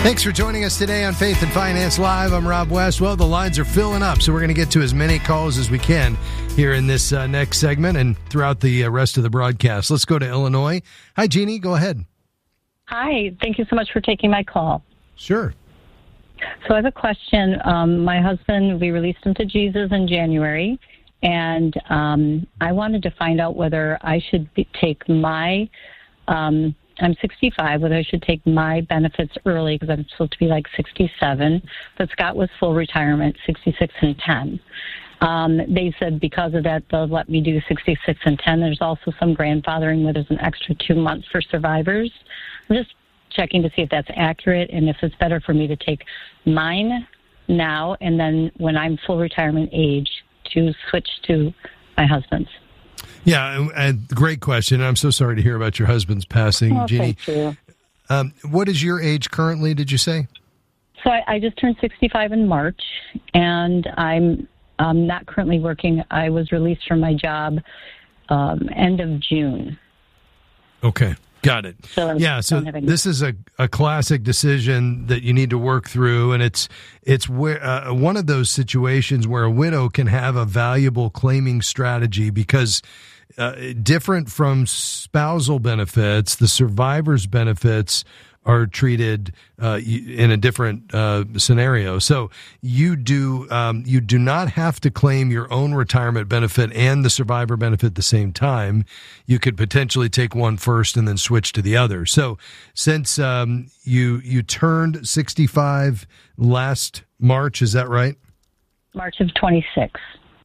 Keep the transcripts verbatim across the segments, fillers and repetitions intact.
Thanks for joining us today on Faith and Finance Live. I'm Rob West. Well, the lines are filling up, so we're going to get to as many calls as we can here in this uh, next segment and throughout the uh, rest of the broadcast. Let's go to Illinois. Hi, Jeannie. Go ahead. Hi. Thank you so much for taking my call. Sure. So I have a question. Um, my husband, we released him to Jesus in January, and um, I wanted to find out whether I should be, take my um I'm sixty-five, whether I should take my benefits early because I'm supposed to be like sixty-seven, but Scott was full retirement, sixty-six and ten. Um, they said because of that, they'll let me do sixty-six and ten. There's also some grandfathering where there's an extra two months for survivors. I'm just checking to see if that's accurate and if it's better for me to take mine now and then when I'm full retirement age to switch to my husband's. Yeah, uh, great question. I'm so sorry to hear about your husband's passing, oh, Jeannie. Thank you. Um, what is your age currently, did you say? So I, I just turned sixty-five in March, and I'm um, not currently working. I was released from my job um, end of June. Okay. Got it. So yeah, so this is a, a classic decision that you need to work through, and it's it's where uh, one of those situations where a widow can have a valuable claiming strategy because uh, different from spousal benefits, the survivor's benefits are treated uh, in a different uh, scenario. So you do um, you do not have to claim your own retirement benefit and the survivor benefit at the same time. You could potentially take one first and then switch to the other. So since um, you you turned sixty-five last March, is that right? March of twenty-six.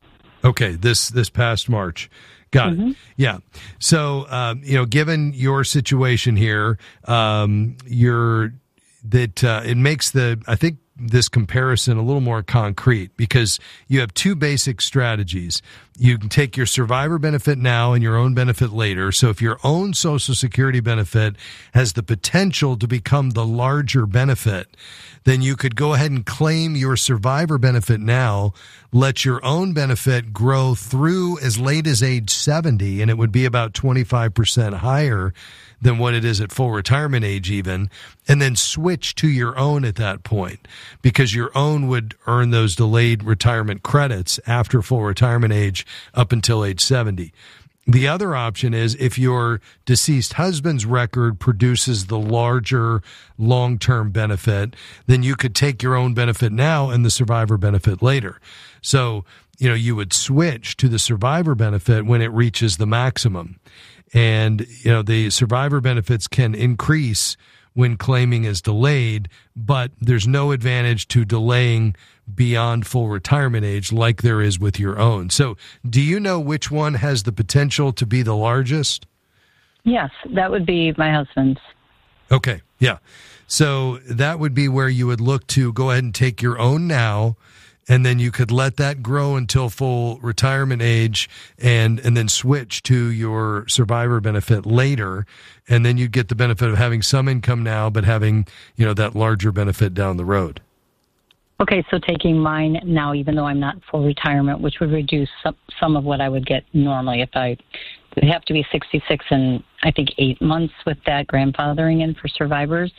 Okay, this this past March. Got mm-hmm. it. Yeah. So, um, you know, given your situation here, um, you're that uh, it makes the, I think, this comparison a little more concrete because you have two basic strategies. You can take your survivor benefit now and your own benefit later. So if your own Social Security benefit has the potential to become the larger benefit, then you could go ahead and claim your survivor benefit now, let your own benefit grow through as late as age seventy, and it would be about twenty-five percent higher than what it is at full retirement age even, and then switch to your own at that point because your own would earn those delayed retirement credits after full retirement age up until age seventy. The other option is if your deceased husband's record produces the larger long-term benefit, then you could take your own benefit now and the survivor benefit later. So, you know, you would switch to the survivor benefit when it reaches the maximum. And, you know, the survivor benefits can increase when claiming is delayed, but there's no advantage to delaying beyond full retirement age like there is with your own. So do you know which one has the potential to be the largest? Yes, that would be my husband's. Okay, yeah. So that would be where you would look to go ahead and take your own now, and then you could let that grow until full retirement age and and then switch to your survivor benefit later, and then you'd get the benefit of having some income now but having, you know, that larger benefit down the road. Okay, so taking mine now, even though I'm not full retirement, which would reduce some, some of what I would get normally if I would have to be sixty-six and I think eight months with that grandfathering in for survivors.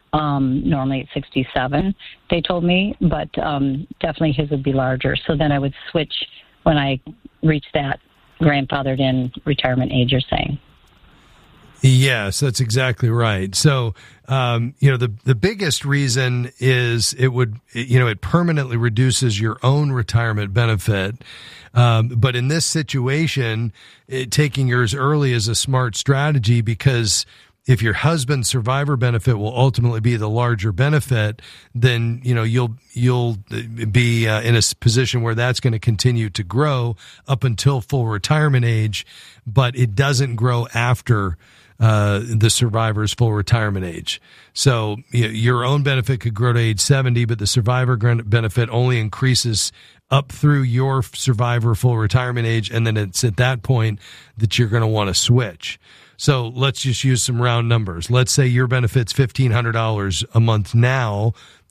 Um, normally it's sixty-seven, they told me, but um, definitely his would be larger. So then I would switch when I reach that grandfathered in retirement age, you're saying. Yes, that's exactly right. So, um, you know, the, the biggest reason is it would, you know, it permanently reduces your own retirement benefit. Um, but in this situation, it, taking yours early is a smart strategy because if your husband's survivor benefit will ultimately be the larger benefit, then, you know, you'll, you'll be uh, in a position where that's going to continue to grow up until full retirement age, but it doesn't grow after uh, the survivor's full retirement age. So you know, your own benefit could grow to age seventy, but the survivor benefit only increases up through your survivor full retirement age. And then it's at that point that you're going to want to switch. So let's just use some round numbers. Let's say your benefit's fifteen hundred dollars a month now,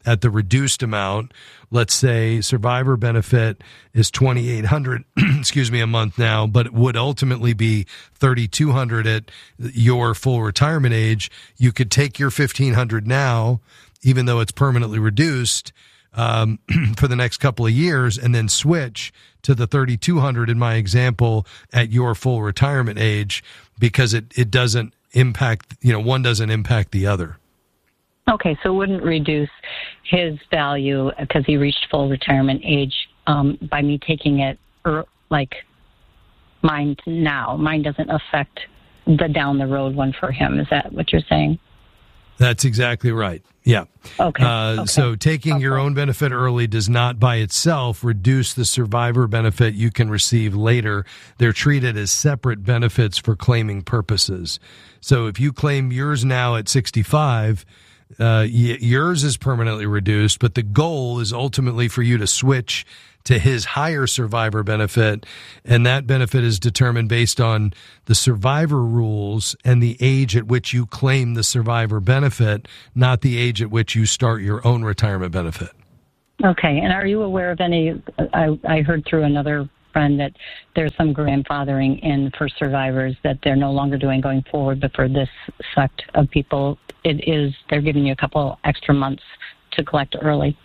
at the reduced amount. Let's say survivor benefit is twenty-eight hundred dollars, excuse me, a month now, but it would ultimately be thirty-two hundred dollars at your full retirement age. You could take your fifteen hundred dollars now, even though it's permanently reduced, um, for the next couple of years, and then switch to the thirty-two hundred dollars in my example at your full retirement age, because it, it doesn't impact, you know, one doesn't impact the other. Okay, so it wouldn't reduce his value because he reached full retirement age um, by me taking it er, like mine now. Mine doesn't affect the down the road one for him. Is that what you're saying? That's exactly right. Yeah. Okay. Uh, okay. So taking okay. your own benefit early does not by itself reduce the survivor benefit you can receive later. They're treated as separate benefits for claiming purposes. So if you claim yours now at sixty-five, uh, y- yours is permanently reduced, but the goal is ultimately for you to switch to his higher survivor benefit, and that benefit is determined based on the survivor rules and the age at which you claim the survivor benefit, not the age at which you start your own retirement benefit. Okay, and are you aware of any, I, I heard through another friend that there's some grandfathering in for survivors that they're no longer doing going forward, but for this sect of people, it is, they're giving you a couple extra months to collect early.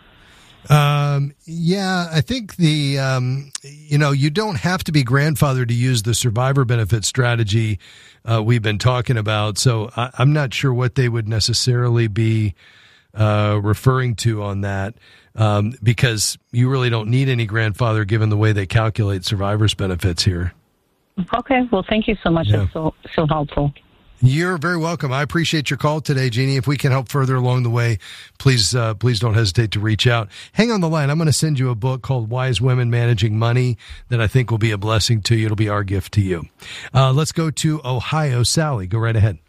Um, yeah, I think the, um, you know, you don't have to be grandfathered to use the survivor benefit strategy uh, we've been talking about. So I, I'm not sure what they would necessarily be uh, referring to on that, um, because you really don't need any grandfather given the way they calculate survivors benefits here. Okay. Well, thank you so much. Yeah. It's so, so helpful. You're very welcome. I appreciate your call today, Jeannie. If we can help further along the way, please uh, please don't hesitate to reach out. Hang on the line. I'm going to send you a book called Wise Women Managing Money that I think will be a blessing to you. It'll be our gift to you. Uh, let's go to Ohio. Sally, go right ahead.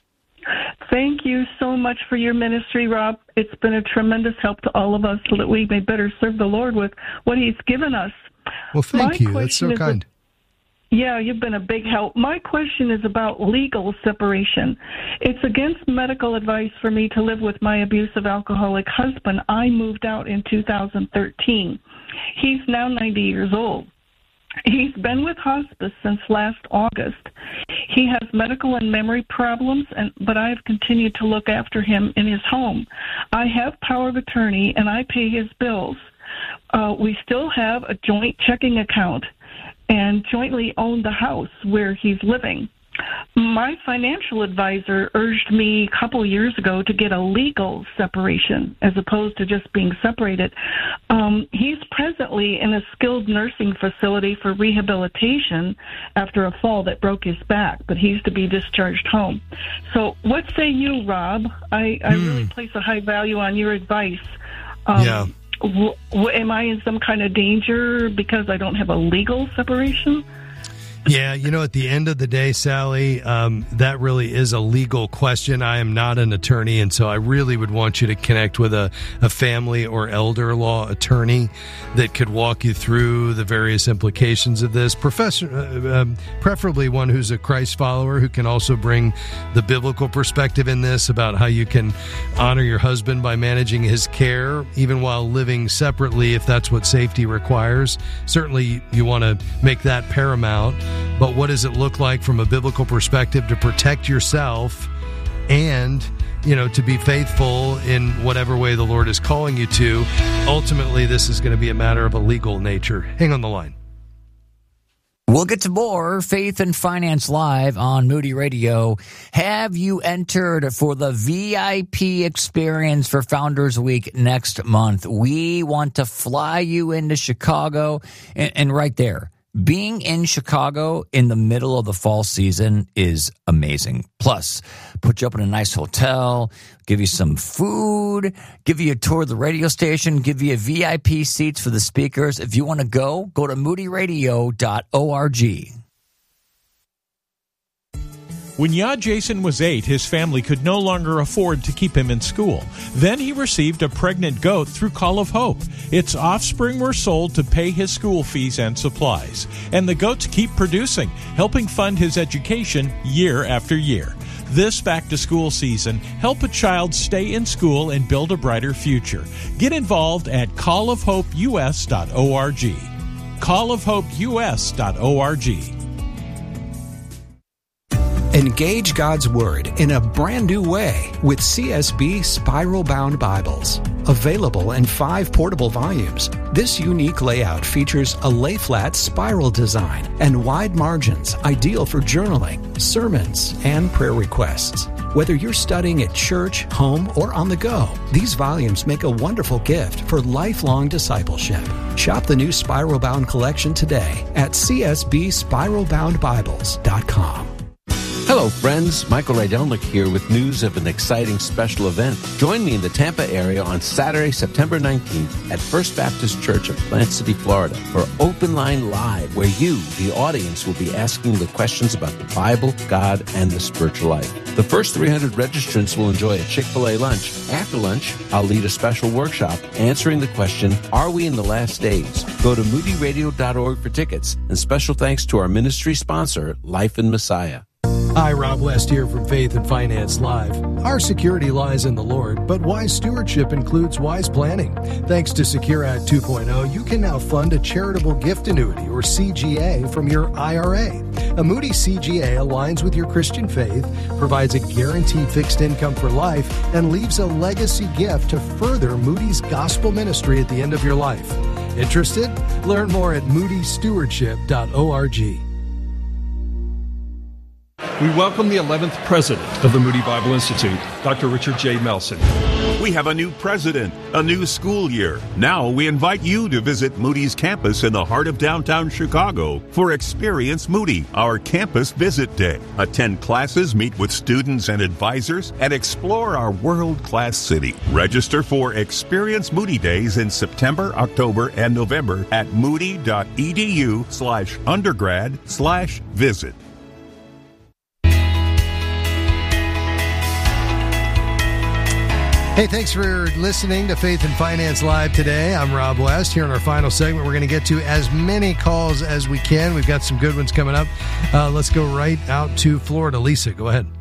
Thank you so much for your ministry, Rob. It's been a tremendous help to all of us so that we may better serve the Lord with what he's given us. Well, thank My you. That's so kind. Yeah, you've been a big help. My question is about legal separation. It's against medical advice for me to live with my abusive alcoholic husband. I moved out in two thousand thirteen. He's now ninety years old. He's been with hospice since last August. He has medical and memory problems, and but I have continued to look after him in his home. I have power of attorney, and I pay his bills. Uh, we still have a joint checking account and jointly own the house where he's living. My financial advisor urged me a couple years ago to get a legal separation as opposed to just being separated. Um, he's presently in a skilled nursing facility for rehabilitation after a fall that broke his back, but he's to be discharged home. So what say you, Rob? I, I mm. really place a high value on your advice. Um, yeah. W- w- am I in some kind of danger because I don't have a legal separation? Yeah, you know, at the end of the day, Sally, um, that really is a legal question. I am not an attorney, and so I really would want you to connect with a, a family or elder law attorney that could walk you through the various implications of this. Professor, uh, um, preferably one who's a Christ follower who can also bring the biblical perspective in this about how you can honor your husband by managing his care, even while living separately, if that's what safety requires. Certainly, you want to make that paramount. But what does it look like from a biblical perspective to protect yourself and, you know, to be faithful in whatever way the Lord is calling you to? Ultimately, this is going to be a matter of a legal nature. Hang on the line. We'll get to more Faith and Finance Live on Moody Radio. Have you entered for the V I P experience for Founders Week next month? We want to fly you into Chicago, and, and right there, being in Chicago in the middle of the fall season is amazing. Plus, put you up in a nice hotel, give you some food, give you a tour of the radio station, give you V I P seats for the speakers. If you want to go, go to moody radio dot org. When Yad Jason was eight, his family could no longer afford to keep him in school. Then he received a pregnant goat through Call of Hope. Its offspring were sold to pay his school fees and supplies. And the goats keep producing, helping fund his education year after year. This back-to-school season, help a child stay in school and build a brighter future. Get involved at call of hope u s dot org. call of hope u s dot org. Engage God's Word in a brand new way with C S B Spiral Bound Bibles. Available in five portable volumes, this unique layout features a lay-flat spiral design and wide margins, ideal for journaling, sermons, and prayer requests. Whether you're studying at church, home, or on the go, these volumes make a wonderful gift for lifelong discipleship. Shop the new Spiral Bound collection today at c s b spiral bound bibles dot com. Hello, friends. Michael Rydelnik here with news of an exciting special event. Join me in the Tampa area on Saturday, September nineteenth at First Baptist Church of Plant City, Florida for Open Line Live, where you, the audience, will be asking the questions about the Bible, God, and the spiritual life. The first three hundred registrants will enjoy a Chick-fil-A lunch. After lunch, I'll lead a special workshop answering the question, are we in the last days? Go to moody radio dot org for tickets. And special thanks to our ministry sponsor, Life in Messiah. Hi, Rob West here from Faith and Finance Live. Our security lies in the Lord, but wise stewardship includes wise planning. Thanks to Secure Act two point oh, you can now fund a charitable gift annuity, or C G A, from your I R A. A Moody C G A aligns with your Christian faith, provides a guaranteed fixed income for life, and leaves a legacy gift to further Moody's gospel ministry at the end of your life. Interested? Learn more at moody stewardship dot org. We welcome the eleventh president of the Moody Bible Institute, Doctor Richard J. Melson. We have a new president, a new school year. Now we invite you to visit Moody's campus in the heart of downtown Chicago for Experience Moody, our campus visit day. Attend classes, meet with students and advisors, and explore our world-class city. Register for Experience Moody Days in September, October, and November at moody.edu slash undergrad slash visit. Hey, thanks for listening to Faith and Finance Live today. I'm Rob West. Here in our final segment, we're going to get to as many calls as we can. We've got some good ones coming up. Uh, let's go right out to Florida. Lisa, go ahead.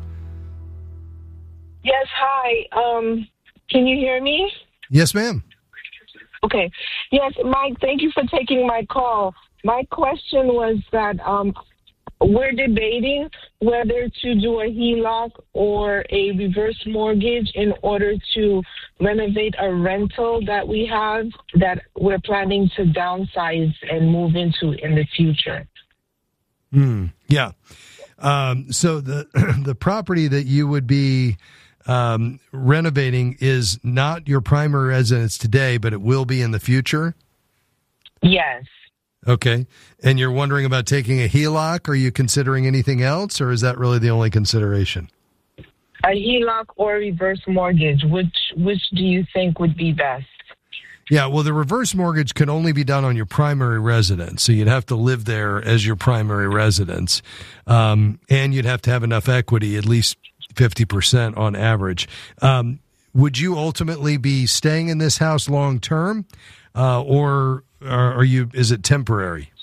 Yes, hi. Um, can you hear me? Yes, ma'am. Okay. Yes, Mike, thank you for taking my call. My question was that um, we're debating whether to do a H E L O C or a reverse mortgage in order to renovate a rental that we have that we're planning to downsize and move into in the future. Mm, yeah. Um, so the the property that you would be um, renovating is not your primary residence today, but it will be in the future? Yes. Okay. And you're wondering about taking a H E L O C? Are you considering anything else, or is that really the only consideration? A H E L O C or a reverse mortgage, which which do you think would be best? Yeah, well, the reverse mortgage can only be done on your primary residence, so you'd have to live there as your primary residence, um, and you'd have to have enough equity, at least fifty percent on average. Um, would you ultimately be staying in this house long term, uh, or are you? Is it temporary?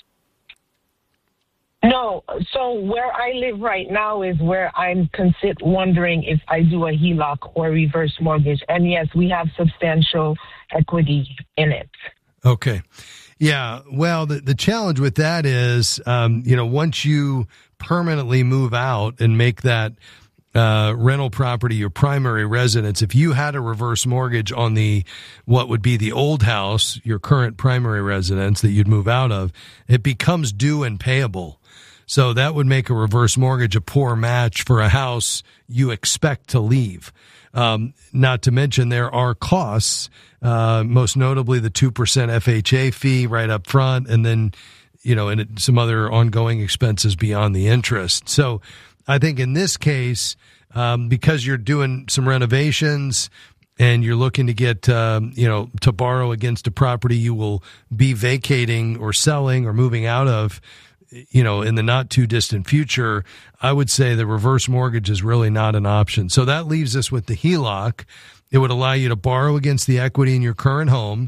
No. So where I live right now is where I'm consider wondering if I do a H E L O C or reverse mortgage. And yes, we have substantial equity in it. Okay. Yeah. Well, the, the challenge with that is, um, you know, once you permanently move out and make that uh, rental property your primary residence, if you had a reverse mortgage on the, what would be the old house, your current primary residence that you'd move out of, it becomes due and payable. So that would make a reverse mortgage a poor match for a house you expect to leave. Um, not to mention there are costs, uh, most notably the two percent F H A fee right up front, and then, you know, and some other ongoing expenses beyond the interest. So I think in this case, um, because you're doing some renovations and you're looking to get, um, you know, to borrow against a property you will be vacating or selling or moving out of, you know, in the not too distant future, I would say the reverse mortgage is really not an option. So that leaves us with the H E L O C. It would allow you to borrow against the equity in your current home.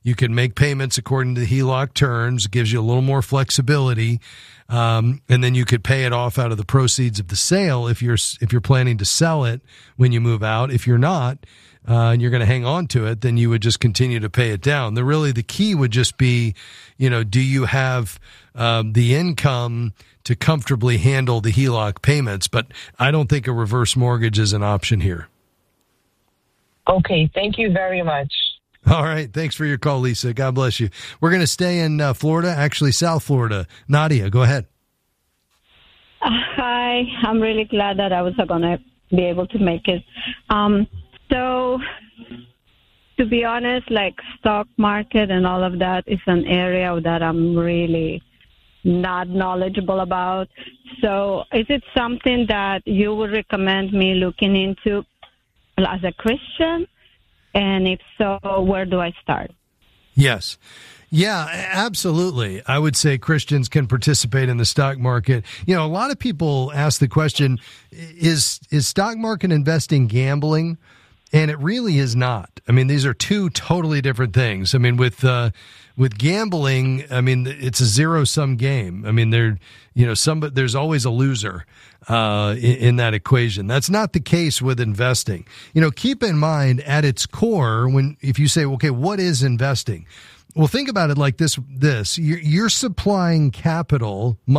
You can make payments according to the H E L O C terms. It gives you a little more flexibility. Um, and then you could pay it off out of the proceeds of the sale if you're, if you're planning to sell it when you move out. If you're not, uh, and you're going to hang on to it, then you would just continue to pay it down. The really, the key would just be, you know, do you have, um, the income to comfortably handle the H E L O C payments? But I don't think a reverse mortgage is an option here. Okay. Thank you very much. All right. Thanks for your call, Lisa. God bless you. We're going to stay in uh, Florida, actually South Florida. Nadia, go ahead. Uh, hi. I'm really glad that I was going to be able to make it. Um, so, to be honest, like stock market and all of that is an area that I'm really not knowledgeable about. So, is it something that you would recommend me looking into as a Christian? And if so, where do I start? Yes. Yeah, absolutely. I would say Christians can participate in the stock market. You know, a lot of people ask the question, is is stock market investing gambling? And it really is not. I mean, these are two totally different things. I mean, with uh, with gambling, I mean, it's a zero-sum game. I mean, there, you know, some there's always a loser uh, in, in that equation. That's not the case with investing. You know, keep in mind at its core, when if you say, okay, what is investing? Well, think about it like this: this you're, you're supplying capital.